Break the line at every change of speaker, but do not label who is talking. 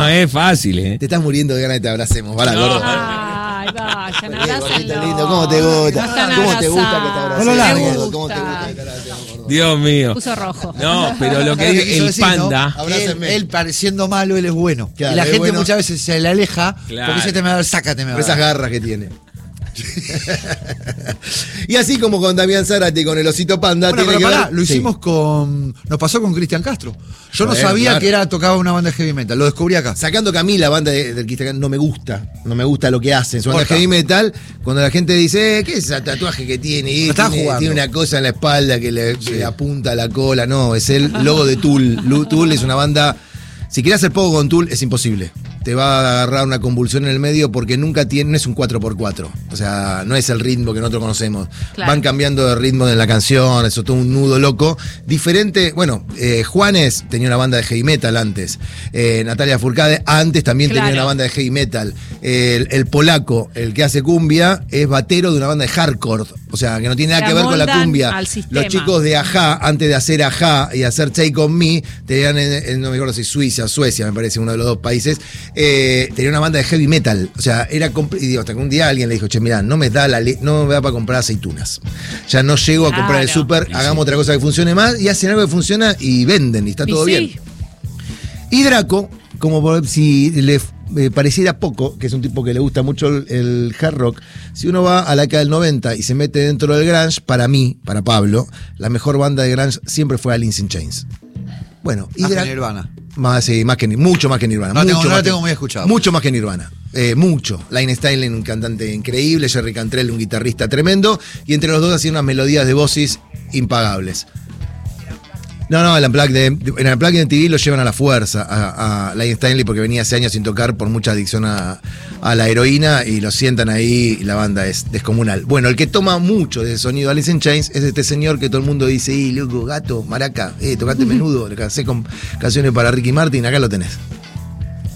es fácil, ¿eh?
Te estás muriendo de ganas de que te abracemos. Para, gordo.
Ay, vayan, abrácenlo.
Lindo, ¿cómo te gusta?
No están
¿Cómo te gusta que te
abrazados.
abracemos?
No lo largues.
¿Cómo te gusta que te abracemos, gordo?
Dios mío.
Puso rojo.
No, pero lo que
Claro,
dice
quiso
el
decir, ¿no?
panda.
Abrácenme.
Él pareciendo malo, él es bueno.
Claro,
y la
es
gente
bueno.
muchas veces se le aleja
Claro.
porque dice, sácate, me va a
Por esas
dar.
garras que tiene. Y así como con Damián Zárate y con el osito panda,
Bueno,
tiene
pero
que
pará,
ver-
lo
Sí.
hicimos con. Nos pasó con Cristian Castro. Yo no
Bueno,
sabía
claro.
que tocaba una banda de heavy metal, lo descubrí acá.
Sacando que a mí la banda del Cristian no me gusta lo que hacen. Su banda de
Corta.
heavy metal, cuando la gente dice, ¿qué es ese tatuaje que tiene? Y
Lo estaba
tiene,
jugando.
tiene una cosa en la espalda que le apunta a la cola. No, es el logo de Tool. Tool es una banda. Si querés hacer poco con Tool, es imposible. Te va a agarrar una convulsión en el medio porque nunca tiene, no es un 4x4. O sea, no es el ritmo que nosotros conocemos.
Claro.
Van cambiando de ritmo de la canción, eso todo un nudo loco. Diferente, bueno, Juanes tenía una banda de heavy metal antes. Natalia Furcade antes también
Claro.
tenía una banda de heavy metal. El polaco, el que hace cumbia, es batero de una banda de hardcore. O sea, que no tiene nada
Se
que ver con la
amoldan
cumbia.
al sistema.
Los chicos de Ajá, antes de hacer Ajá y hacer Take On Me, tenían no me acuerdo si Suecia, me parece, uno de los dos países, tenía una banda de heavy metal. O sea, era y digo, hasta que un día alguien le dijo, che, mirá, no me da para comprar aceitunas. Ya no llego a comprar el
Claro.
súper, hagamos otra cosa que funcione más, y hacen algo que funciona y venden, y está
Y
todo
sí.
bien. Y Draco, como si le pareciera poco, que es un tipo que le gusta mucho el hard rock, si uno va a la década del 90 y se mete dentro del grunge, para mí, para Pablo, la mejor banda de grunge siempre fue Alice in Chains. Bueno, y
Más que
Draco-
Nirvana.
mucho más que Nirvana.
No
mucho
la
más
tengo
que-
muy escuchada.
Mucho más que Nirvana. Mucho. Line Stilling, un cantante increíble, Jerry Cantrell, un guitarrista tremendo, y entre los dos hacían unas melodías de voces impagables. No, en el Unplugged de MTV lo llevan a la fuerza a Line Stanley porque venía hace años sin tocar por mucha adicción a la heroína y lo sientan ahí y la banda es descomunal. Bueno, el que toma mucho de ese sonido de Alice in Chains es este señor que todo el mundo dice, loco, gato, maraca, tocate menudo, le casé con canciones para Ricky Martin, acá lo tenés.